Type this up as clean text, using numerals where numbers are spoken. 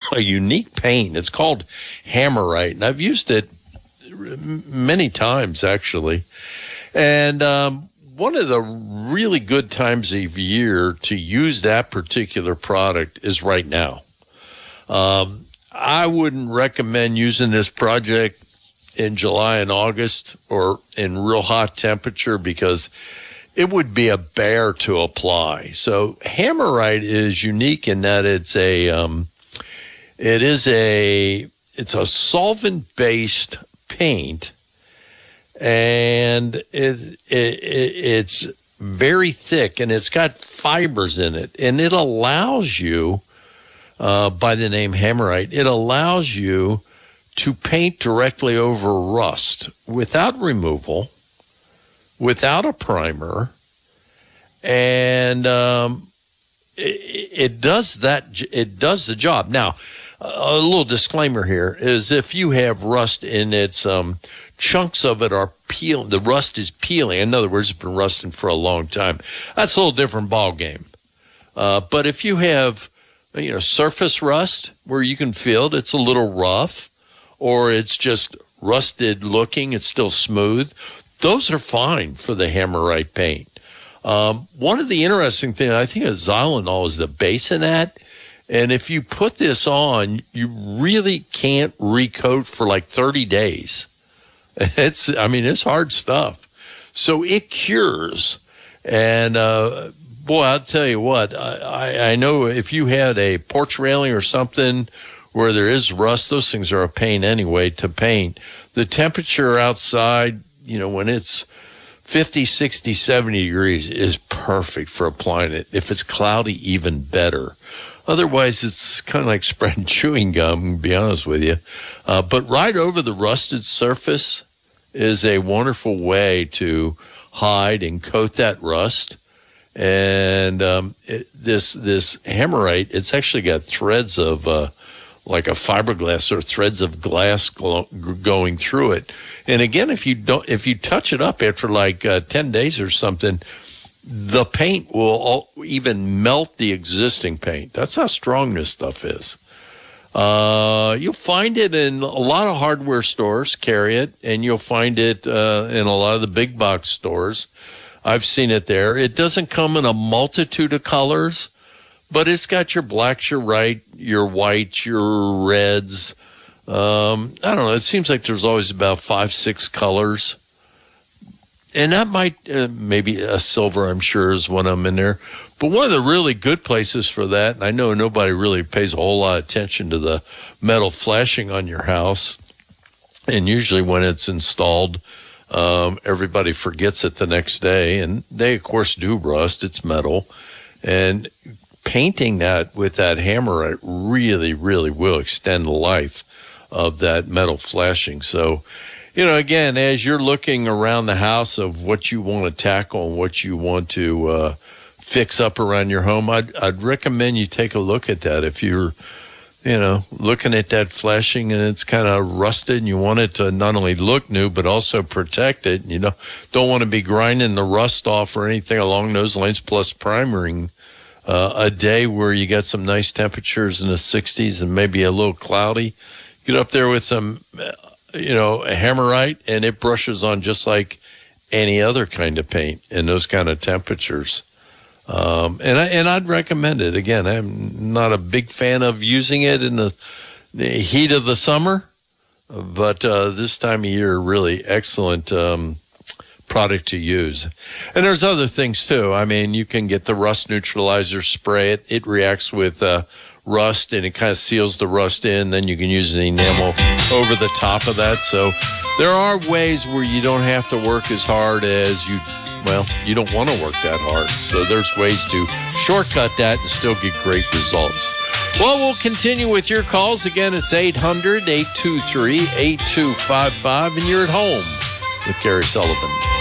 a unique paint. It's called Hammerite, and I've used it many times, actually. And one of the really good times of year to use that particular product is right now. I wouldn't recommend using this project in July and August or in real hot temperature because it would be a bear to apply. So Hammerite is unique in that it's a solvent-based paint, and it's very thick, and it's got fibers in it, and it allows you, by the name Hammerite, it allows you to paint directly over rust without removal, without a primer, and it does that. It does the job. Now, a little disclaimer here is if you have rust in its chunks of it are peeling, the rust is peeling. In other words, it's been rusting for a long time. That's a little different ball game. But if you have, surface rust where you can feel it, it's a little rough, or it's just rusted looking, it's still smooth. Those are fine for the Hammerite paint. One of the interesting things, I think, is Xylitol is the base in that. And if you put this on, you really can't recoat for like 30 days. It's hard stuff. So it cures. And boy, I'll tell you what, I know if you had a porch railing or something where there is rust, those things are a pain anyway to paint. The temperature outside, when it's 50, 60, 70 degrees is perfect for applying it. If it's cloudy, even better. Otherwise, it's kind of like spreading chewing gum, to be honest with you. But right over the rusted surface is a wonderful way to hide and coat that rust. And this Hammerite, it's actually got threads of like a fiberglass or threads of glass going through it. And again, if you touch it up after like 10 days or something, the paint will even melt the existing paint. That's how strong this stuff is. You'll find it in a lot of hardware stores, carry it, and you'll find it in a lot of the big box stores. I've seen it there. It doesn't come in a multitude of colors, but it's got your blacks, your whites, your reds. I don't know. It seems like there's always about 5-6 colors. And that might, maybe a silver, I'm sure, is one of them in there. But one of the really good places for that, and I know nobody really pays a whole lot of attention to the metal flashing on your house, and usually when it's installed, everybody forgets it the next day. And they, of course, do rust. It's metal. And painting that with that Hammerite really, really will extend the life of that metal flashing. So, again, as you're looking around the house of what you want to tackle and what you want to fix up around your home, I'd recommend you take a look at that. If you're, looking at that flashing and it's kind of rusted and you want it to not only look new but also protect it, and don't want to be grinding the rust off or anything along those lines, plus primering a day where you get some nice temperatures in the 60s and maybe a little cloudy. Get up there with some a Hammerite, and it brushes on just like any other kind of paint in those kind of temperatures. And I'd recommend it. Again, I'm not a big fan of using it in the heat of the summer, but this time of year, really excellent product to use. And there's other things too. I mean, you can get the rust neutralizer, spray it. It reacts with rust and it kind of seals the rust in. Then you can use an enamel over the top of that. So there are ways where you don't have to work as hard as you don't want to work that hard. So there's ways to shortcut that and still get great results. Well, we'll continue with your calls. Again, it's 800-823-8255, and you're at home with Gary Sullivan.